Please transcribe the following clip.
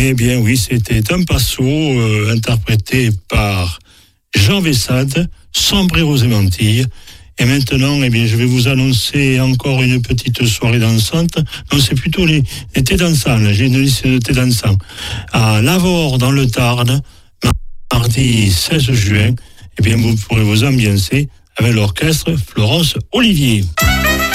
Eh bien oui, c'était un passo interprété par Jean Vessade, Sombrero et Mantilles. Et maintenant, eh bien, je vais vous annoncer encore une petite soirée dansante. Non, c'est plutôt les thés dansants. J'ai une liste de thés dansants. À Lavore, dans le Tarn, mardi 16 juin, eh bien, vous pourrez vous ambiancer avec l'orchestre Florence Olivier.